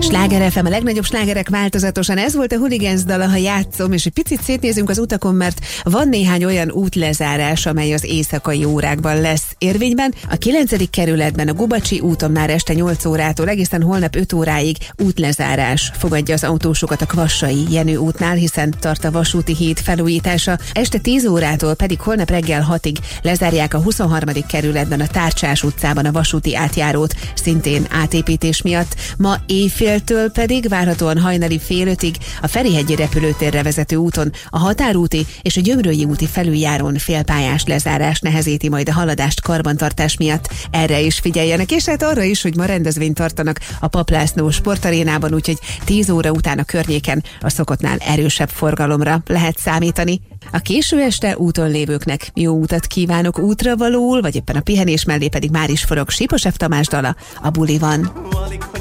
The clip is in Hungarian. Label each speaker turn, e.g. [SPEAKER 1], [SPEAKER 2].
[SPEAKER 1] Sláger FM, a legnagyobb slágerek változatosan. Ez volt a Hooligans dala, ha játszom, és egy picit szétnézünk az utakon, mert van néhány olyan útlezárás, amely az éjszakai órákban lesz érvényben. A 9. kerületben a Gubacsi úton már este 8 órától egészen holnap 5 óráig útlezárás fogadja az autósokat a Kvassai Jenő útnál, hiszen tart a vasúti híd felújítása. Este 10 órától pedig holnap reggel 6-ig lezárják a 23. kerületben a Tárcsás utcában a vasúti átjárót, szintén átépítés miatt. Ma éjféltől pedig várhatóan hajnali fél 5-ig a Ferihegyi repülőtérre vezető úton a Határúti és a Gyömrői úti felüljárón félpályás lezárás nehezíti majd a haladást karbantartás miatt. Erre is figyeljenek, és hát arra is, hogy ma rendezvényt tartanak a Papp László sportarénában, úgyhogy 10 óra után a környéken a szokottnál erősebb forgalomra lehet számítani. A késő este úton lévőknek jó utat kívánok útravalóul, vagy éppen a pihenés mellé pedig már is forog Sipos F. Tamás dala, a Buli van.